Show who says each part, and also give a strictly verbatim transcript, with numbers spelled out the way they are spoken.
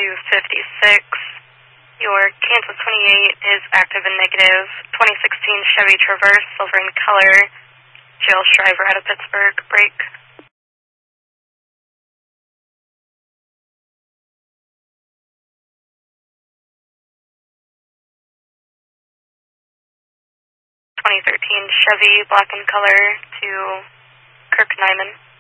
Speaker 1: to fifty-six. Your Kansas twenty-eight is active and negative. twenty sixteen Chevy Traverse, silver in color. Jill Shriver out of Pittsburgh, break. twenty thirteen Chevy, black in color, to Kirk Nyman.